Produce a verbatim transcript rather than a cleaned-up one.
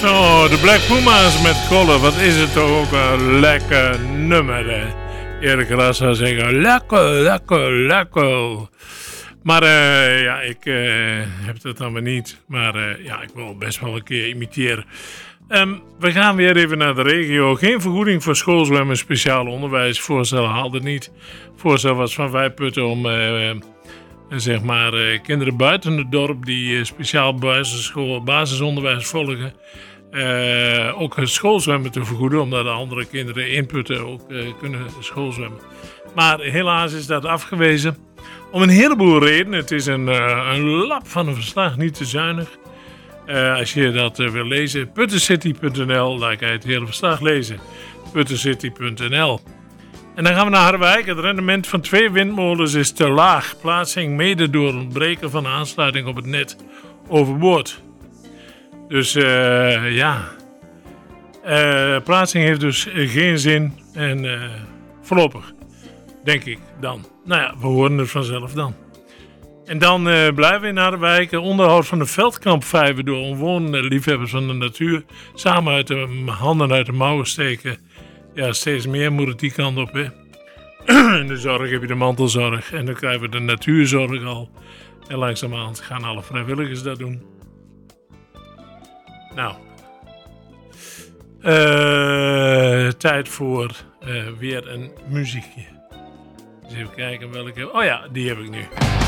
Zo, de Black Puma's met Color. Wat is het toch ook een lekker nummer, hè? Erik Ras zou zeggen, lekker, lekker, lekker. Maar uh, ja, ik uh, heb dat dan maar niet. Maar uh, ja, ik wil best wel een keer imiteren. Um, we gaan weer even naar de regio. Geen vergoeding voor schoolzwemmen, speciaal onderwijs. Voorstel haalde niet. Voorstel was van Vijfputten om uh, uh, zeg maar uh, kinderen buiten het dorp die uh, speciaal basisschool, basisonderwijs volgen, uh, ook het schoolzwemmen te vergoeden, omdat de andere kinderen in Putten ook uh, kunnen schoolzwemmen. Maar helaas is dat afgewezen. Om een heleboel redenen. Het is een, uh, een lap van een verslag, niet te zuinig. Uh, als je dat uh, wil lezen, puttencity punt n l, daar kan je het hele verslag lezen. puttencity punt n l. En dan gaan we naar Harderwijk. Het rendement van twee windmolens is te laag. Plaatsing mede door ontbreken van aansluiting op het net overboord. Dus uh, ja, uh, plaatsing heeft dus geen zin. En uh, voorlopig, denk ik dan. Nou ja, we horen het vanzelf dan. En dan uh, blijven we in Harderwijk. Onderhoud van de veldkampvijver door omwonenden, liefhebbers van de natuur. Samen uit de handen uit de mouwen steken. Ja, steeds meer moet het die kant op, hè. In de zorg heb je de mantelzorg. En dan krijgen we de natuurzorg al. En langzamerhand gaan alle vrijwilligers dat doen. Nou. Uh, tijd voor uh, weer een muziekje. Eens even kijken welke... Oh ja, die heb ik nu.